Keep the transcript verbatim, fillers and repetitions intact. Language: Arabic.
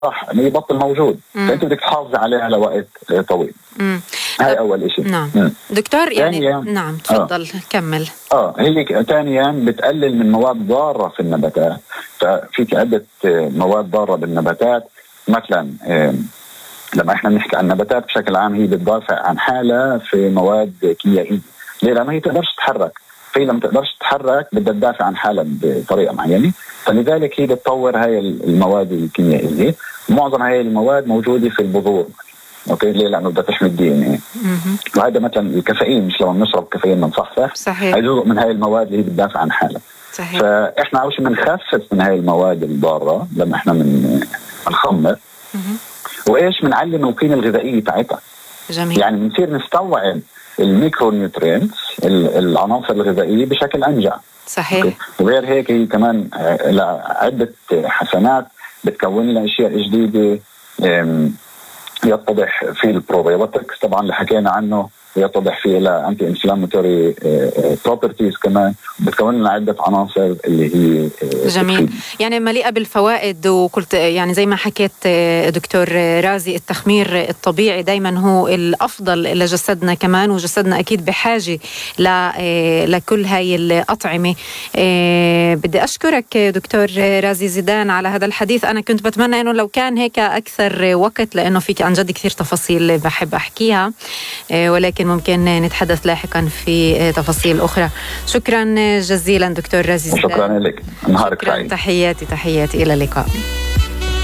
راح يبطل موجود. مم. فانت بدك تحافظ عليها لوقت طويل. مم. هاي اول شيء. نعم. مم. دكتور يعني ثانياً نعم تفضل. آه. كمل. اه هي ثانيا بتقلل من مواد ضاره في النباتات. ففيك عده مواد ضاره بالنباتات، مثلا لما احنا بنحكي عن النباتات بشكل عام هي بتدافع عن حالها في مواد كيميائيه. ليه؟ لانه هي تقدرش تتحرك، في لما تقدرش تتحرك بدها تدافع عن حالها بطريقه معينه، فلذلك هي بتطور هاي المواد الكيميائيه. معظم هاي المواد موجوده في البذور. اوكي، ليه؟ لانه بدها تحمي الدي ان اي. وهذا مثلا الكافيين، مش لما بنشرب كافيين بنصحصح، صحيح، هي جزء من هاي المواد اللي هي بتدافع عن حالها. صحيح. فاحنا اول شيء بنخفف من هاي المواد الضاره لما احنا من بنخمر، وايش بنعلم القيمه الغذائيه تاعتها. جميل. يعني بنصير نستوعب الميكرو نيوترينتس، العناصر الغذائيه بشكل انجع. صحيح. وغير هيك هي كمان عده حسنات بتكون لنا اشياء جديده. يتضح في البروبيوتكس طبعا اللي حكينا عنه، يتضح فيه له انتي انفلاماتوري بروبرتيز كمان، بتكون لنا عده عناصر اللي هي جميل. يعني مليئه بالفوائد. وقلت يعني زي ما حكيت دكتور رازي، التخمير الطبيعي دائما هو الافضل لجسدنا كمان، وجسدنا اكيد بحاجه لكل هاي الاطعمه. بدي اشكرك دكتور رازي زيدان على هذا الحديث. انا كنت بتمنى انه لو كان هيك اكثر وقت، لانه فيك عن جد كثير تفاصيل بحب احكيها، ولكن ممكن نتحدث لاحقا في تفاصيل أخرى. شكرا جزيلا دكتور رازي زيدان. شكرا لك، نهارك سعيد. تحياتي تحياتي إلى اللقاء.